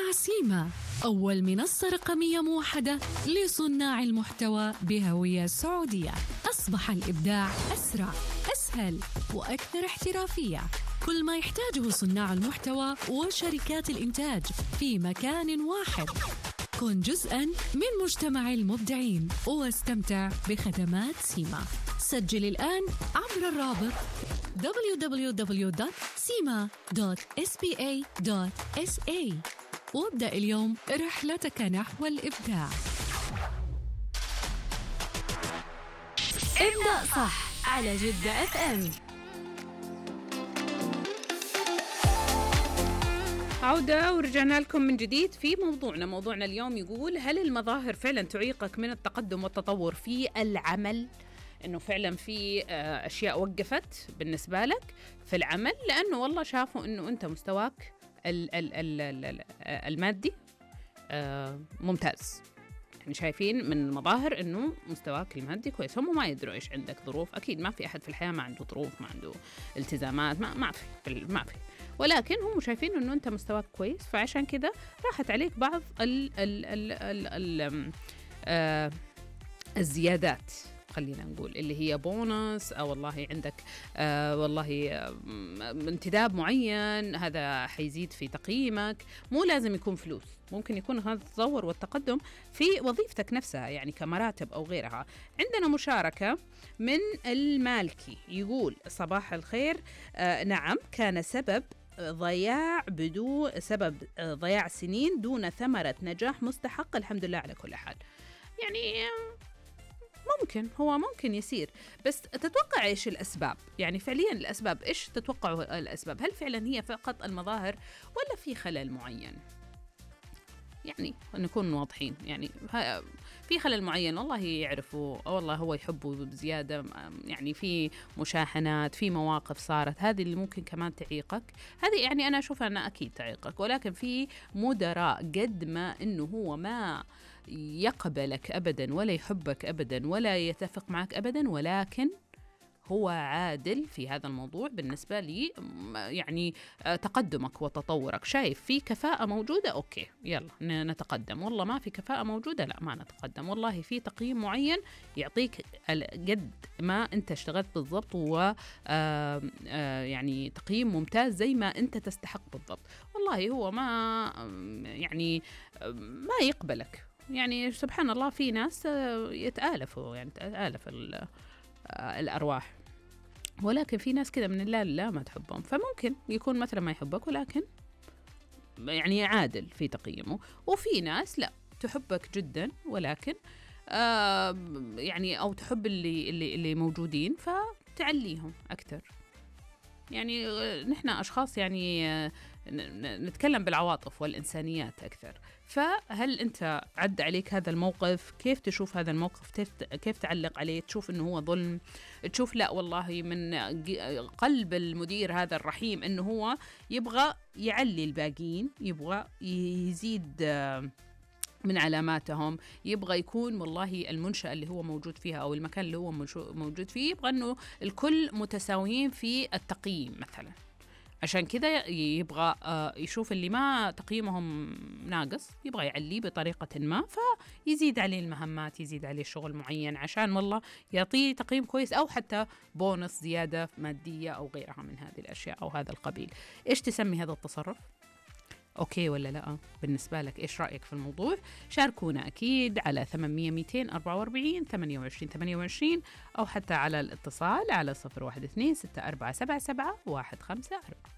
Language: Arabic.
مع سيما، أول منصة رقمية موحدة لصناع المحتوى بهوية سعودية. أصبح الإبداع أسرع، أسهل وأكثر احترافية. كل ما يحتاجه صناع المحتوى وشركات الإنتاج في مكان واحد. كن جزءاً من مجتمع المبدعين واستمتع بخدمات سيما. سجل الآن عبر الرابط www.sima.sba.sa وابدأ اليوم رحلتك نحو الإبداع. ابدأ صح على جدة FM. عودة ورجعنا لكم من جديد في موضوعنا اليوم يقول: هل المظاهر فعلا تعيقك من التقدم والتطور في العمل؟ انه فعلا في اشياء وقفت بالنسبة لك في العمل لانه والله شافوا انه انت مستواك المادي ممتاز، يعني شايفين من المظاهر انه مستواك المادي كويس. هم ما يدروا ايش عندك ظروف، اكيد ما في احد في الحياة ما عنده ظروف، ما عنده التزامات، ما في، ولكن هم شايفين انه انت مستواك كويس، فعشان كذا راحت عليك بعض الزيادات، خلينا نقول اللي هي بونص، او والله عندك والله انتداب معين، هذا حيزيد في تقييمك. مو لازم يكون فلوس، ممكن يكون هذا التطور والتقدم في وظيفتك نفسها، يعني كمراتب او غيرها. عندنا مشاركة من المالكي يقول: صباح الخير، نعم كان سبب ضياع سنين دون ثمرة نجاح مستحق، الحمد لله على كل حال. يعني ممكن يصير، بس تتوقع ايش الاسباب؟ يعني فعليا الاسباب ايش تتوقعوا الاسباب؟ هل فعلا هي فقط المظاهر ولا في خلل معين؟ يعني نكون واضحين، يعني في خلل معين والله يعرفوا، والله هو يحبوا بزيادة، يعني في مشاحنات، في مواقف صارت، هذه اللي ممكن كمان تعيقك. هذه يعني أنا أشوفها أنها أكيد تعيقك، ولكن في مدراء قد ما أنه هو ما يقبلك أبدا ولا يحبك أبدا ولا يتفق معك أبدا، ولكن هو عادل في هذا الموضوع بالنسبة لي، يعني تقدمك وتطورك. شايف في كفاءة موجودة، أوكي يلا نتقدم. والله ما في كفاءة موجودة، لا ما نتقدم. والله في تقييم معين يعطيك قد ما أنت اشتغلت بالضبط، و يعني تقييم ممتاز زي ما أنت تستحق بالضبط. والله هو ما يقبلك. يعني سبحان الله في ناس يتآلفوا، يعني تآلف الأرواح، ولكن في ناس كده من الله لا ما تحبهم. فممكن يكون مثلا ما يحبك ولكن يعني عادل في تقييمه، وفي ناس لا تحبك جدا ولكن يعني أو تحب اللي موجودين فتعليهم أكتر. يعني نحن أشخاص يعني نتكلم بالعواطف والإنسانيات أكثر. فهل أنت عد عليك هذا الموقف؟ كيف تشوف هذا الموقف؟ كيف تعلق عليه؟ تشوف أنه هو ظلم؟ تشوف لا والله من قلب المدير هذا الرحيم أنه هو يبغى يعلي الباقين، يبغى يزيد من علاماتهم، يبغى يكون والله المنشأة اللي هو موجود فيها أو المكان اللي هو موجود فيه يبغى أنه الكل متساويين في التقييم مثلا. عشان كذا يبغى يشوف اللي ما تقييمهم ناقص يبغى يعليه بطريقة ما، فيزيد عليه المهمات، يزيد عليه شغل معين عشان والله يعطيه تقييم كويس، أو حتى بونص زيادة مادية أو غيرها من هذه الأشياء أو هذا القبيل. إيش تسمي هذا التصرف؟ أوكي ولا لا؟ بالنسبة لك إيش رأيك في الموضوع؟ شاركونا أكيد على 800-244 28 أو حتى على الاتصال على 012-6477-154.